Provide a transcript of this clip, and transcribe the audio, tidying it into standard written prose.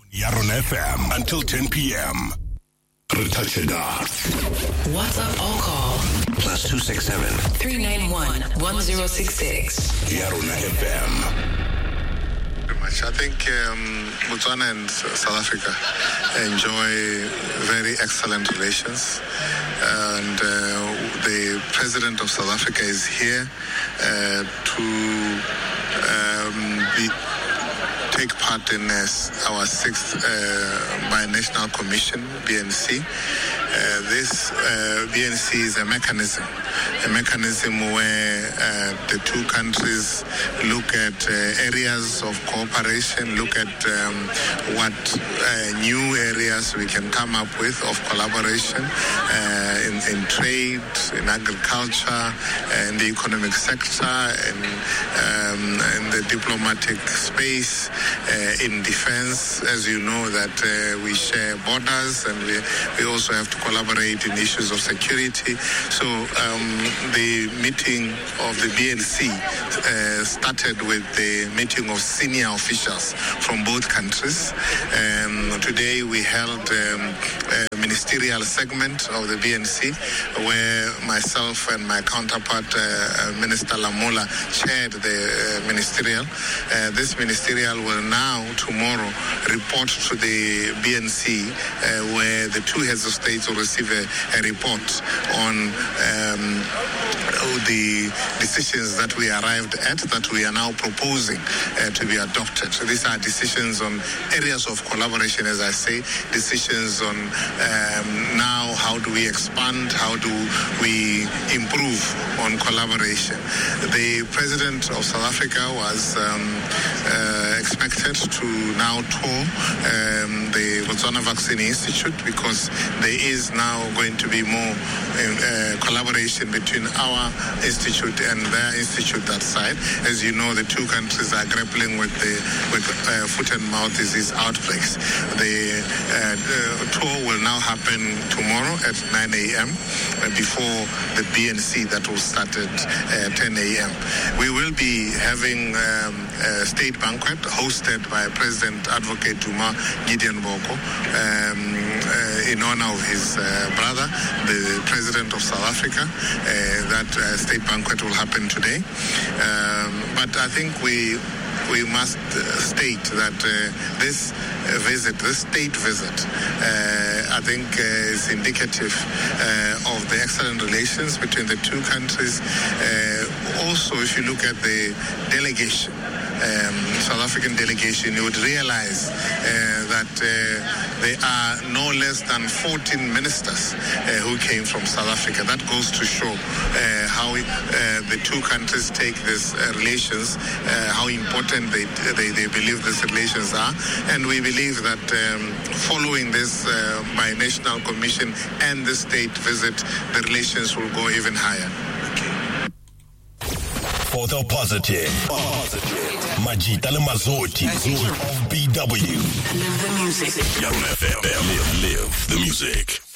Yaron FM until 10 p.m. WhatsApp or call +267 391 1066. Yaron FM. I think Botswana and South Africa enjoy very excellent relations, and the president of South Africa is here to take part in our 6th Binational Commission, BNC. This BNC is a mechanism where the two countries look at areas of cooperation, look at what new areas we can come up with of collaboration in trade, in agriculture, in the economic sector, in the diplomatic space, in defense. As you know, that we share borders, and we also have to collaborate in issues of security. So the meeting of the BNC started with the meeting of senior officials from both countries. Today we held a ministerial segment of the BNC where myself and my counterpart, Minister Lamola, chaired the ministerial. This ministerial will now, tomorrow, report to the BNC where the two heads of state will receive a report on the decisions that we arrived at, that we are now proposing to be adopted. So these are decisions on areas of collaboration, as I say, decisions on now how do we expand, how do we improve on collaboration. The president of South Africa was expected to now tour the Botswana Vaccine Institute, because there is now going to be more collaboration between our institute and their institute that side. As you know, the two countries are grappling with foot and mouth disease outbreaks. The tour will now happen tomorrow at 9 a.m. Before the BNC that will start at 10 a.m. We will be having a state banquet hosted by President Advocate Duma Gideon Boko in honor of his brother, the President of South Africa. That state banquet will happen today. But I think we must state that this state visit, I think is indicative of the excellent relations between the two countries. Also, if you look at the delegation, South African delegation, you would realize that there are no less than 14 ministers who came from South Africa. That goes to show how the two countries take these relations, how important they believe these relations are. And we believe that following this binational commission and the state visit, the relations will go even higher. For the positive. Majita le Mazoti of BW. Live the music. Yaron FM. Live the music.